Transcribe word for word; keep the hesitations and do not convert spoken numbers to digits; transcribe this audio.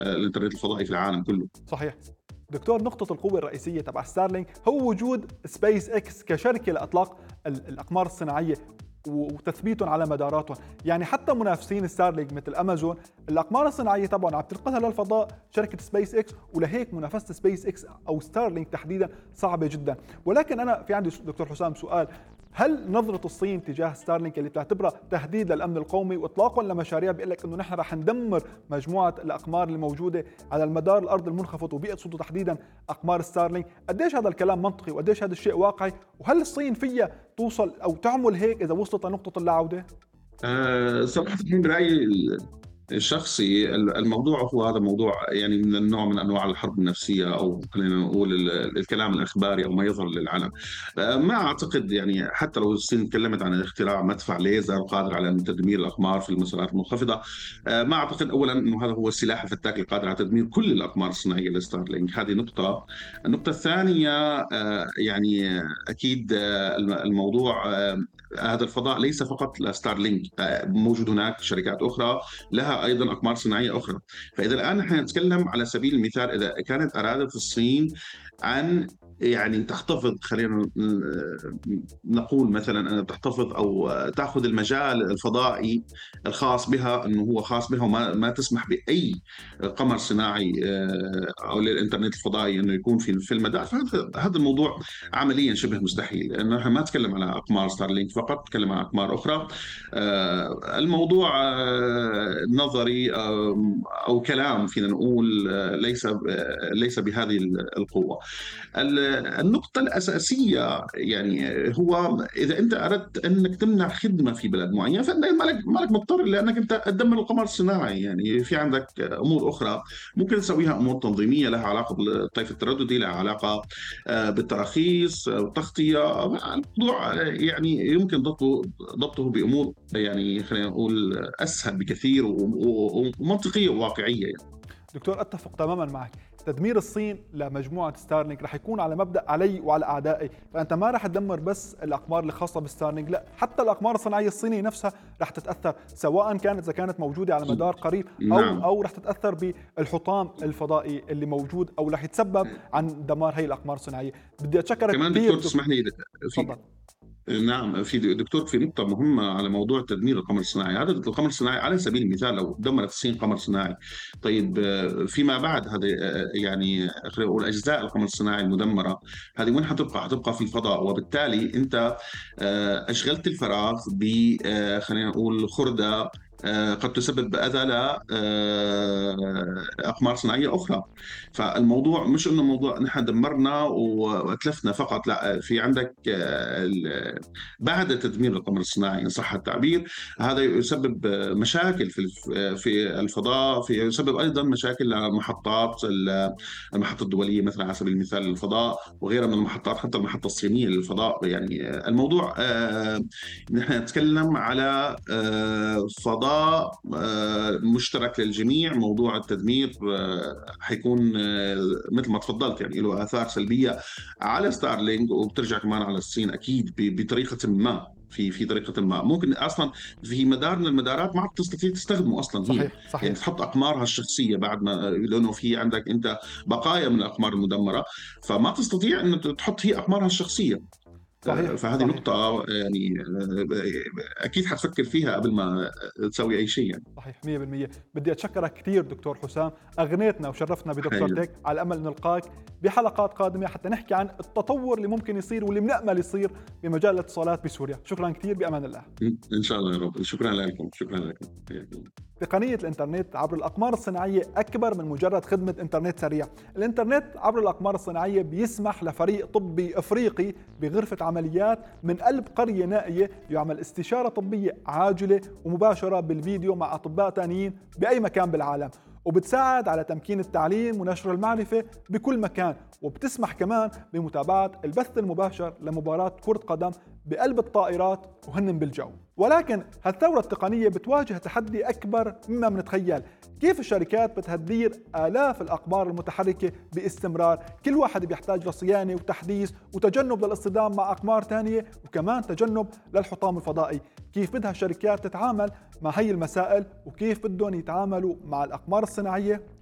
الانترنت الفضائي في العالم كله. صحيح. دكتور، نقطة القوة الرئيسية تبع ستارلينك هو وجود سبيس اكس كشركة لإطلاق ال- الأقمار الصناعية و- وتثبيتهم على مداراتهم. يعني حتى منافسين ستارلينك مثل امازون الأقمار الصناعية تبعهم عم تنقلها للفضاء شركة سبيس اكس، ولهيك منافسة سبيس اكس أو ستارلينك تحديدا صعبة جدا. ولكن أنا في عندي دكتور حسام سؤال: هل نظرة الصين تجاه ستارلينك اللي بتعتبرها تهديد للأمن القومي وإطلاقهم لمشاريع بيقول لك إنه نحن رح ندمر مجموعة الأقمار الموجودة على المدار الأرض المنخفض وبيقصدوا تحديدا أقمار ستارلينك، قديش هذا الكلام منطقي وقديش هذا الشيء واقعي؟ وهل الصين فيها توصل أو تعمل هيك إذا وصلت لنقطة اللاعودة؟ أه صراحة من برأيي الشخصي، الموضوع هو هذا موضوع يعني من النوع من انواع الحرب النفسيه، او خلينا نقول ال- الكلام الاخباري او ما يظهر للعلم. آه، ما اعتقد يعني حتى لو الصين تكلمت عن اختراع مدفع ليزر قادر على تدمير الاقمار في المسارات المنخفضه، آه، ما اعتقد اولا انه هذا هو السلاح الفتاك القادر على تدمير كل الاقمار الصناعيه لستارلينك. هذه نقطه. النقطه الثانيه، آه، يعني اكيد آه، الموضوع آه، هذا الفضاء ليس فقط لستارلينك، آه، موجود هناك شركات اخرى لها ايضا اقمار صناعيه اخرى. فاذا الان نحن نتكلم على سبيل المثال، اذا كانت ارادت الصين ان يعني تحتفظ، خلينا نقول مثلا ان تحتفظ او تاخذ المجال الفضائي الخاص بها انه هو خاص بها، وما ما تسمح باي قمر صناعي آه، او للانترنت الفضائي انه يكون في في المدار، فهذا هذا الموضوع عمليا شبه مستحيل، لانه نحن ما نتكلم على اقمار ستارلينك فقط، نتكلم عن اقمار اخرى. آه، الموضوع آه، نظري آه، او كلام فينا نقول، آه، ليس آه، ليس بهذه القوه. ال- النقطه الاساسيه يعني هو اذا انت اردت انك تمنع خدمه في بلد معين، فانت مالك مالك مضطر لانك انت تدمر القمر الصناعي. يعني في عندك امور اخرى ممكن تسويها، امور تنظيميه لها علاقه بالطيف الترددي، لها علاقه آه، بالتراخيص آه، والتغطيه. الموضوع آه، يعني يمكن ضبطه ضبطه بامور يعني خلينا نقول اسهل بكثير و- و- ومنطقيه وواقعيه يعني. دكتور، أتفق تماما معك. تدمير الصين لمجموعة ستارلينك رح يكون على مبدأ علي وعلى أعدائي، فأنت ما رح تدمر بس الأقمار الخاصة بستارلينك، لا، حتى الأقمار الصناعية الصينية نفسها رح تتأثر، سواء كانت إذا كانت موجودة على مدار قريب أو نعم. أو رح تتأثر بالحطام الفضائي اللي موجود، أو رح يتسبب عن دمار هي الأقمار الصناعية. بدي أتشكرك كمان كثير دكتور دكتور. تسمح لي، في تفضل. نعم في دكتور في نقطة مهمة على موضوع تدمير القمر الصناعي. هذا القمر الصناعي على سبيل المثال لو دمرت الصين قمر صناعي، طيب آه، فيما بعد هذه آه، يعني خلينا نقول أجزاء القمر الصناعي المدمرة هذه وين حتبقى؟ حتبقى في الفضاء، وبالتالي أنت آه، أشغلت الفراغ ب آه، خلينا نقول خردة آه، قد تسبب أذى لأقمار صناعية أخرى. فالموضوع مش إنه موضوع نحن دمرنا وأتلفنا فقط، لا، في عندك آه، ال- بعد تدمير القمر الصناعي إن صح التعبير، هذا يسبب مشاكل في في الفضاء، في يسبب أيضا مشاكل لمحطات المحطة الدولية مثلا على سبيل المثال للفضاء، وغيرها من المحطات، حتى المحطة الصينية للفضاء. يعني الموضوع آه، نحن نتكلم على آه، فضاء آه، مشترك للجميع. موضوع التدمير آه، حيكون آه، مثل ما تفضلت يعني له آثار سلبية على ستارلينك، وبترجع كمان على الصين اكيد ب- بطريقه ما، في في طريقه ما ممكن اصلا في مدار من المدارات ما عاد تستطيع تستخدمه اصلا هي. صحيح يعني صحيح. تحط اقمارها الشخصيه بعد ما، لانه في عندك انت بقايا من الاقمار المدمره، فما تستطيع ان تحط هي اقمارها الشخصيه. آه، صحيح فهذه صحيح. نقطه يعني آه، اكيد حتفكر فيها قبل ما تسوي اي شيء يعني. صحيح مية بالمية. بدي أتشكرك كثير دكتور حسام، أغنيتنا وشرفتنا حقيقة. بدكتورتك، على أمل نلقاك بحلقات قادمة حتى نحكي عن التطور اللي ممكن يصير واللي بنأمل يصير بمجال الاتصالات بسوريا. شكرا كثير، بأمان الله. ان شاء الله يا رب. شكرا لكم، شكرا لكم. تقنية الإنترنت عبر الأقمار الصناعية أكبر من مجرد خدمة إنترنت سريع. الإنترنت عبر الأقمار الصناعية بيسمح لفريق طبي أفريقي بغرفة عمليات من قلب قرية نائية يعمل استشارة طبية عاجلة ومباشرة بالفيديو مع أطباء تانيين بأي مكان بالعالم، وبتساعد على تمكين التعليم ونشر المعرفة بكل مكان، وبتسمح كمان بمتابعة البث المباشر لمباراة كرة قدم بقلب الطائرات وهن بالجو. ولكن هالثورة التقنية بتواجه تحدي أكبر مما بنتخيل. كيف الشركات بتهدير آلاف الأقمار المتحركة باستمرار، كل واحد بيحتاج لصيانة وتحديث وتجنب للاصطدام مع أقمار تانية، وكمان تجنب للحطام الفضائي. كيف بدها الشركات تتعامل مع هي المسائل، وكيف بدهم يتعاملوا مع الأقمار الصناعية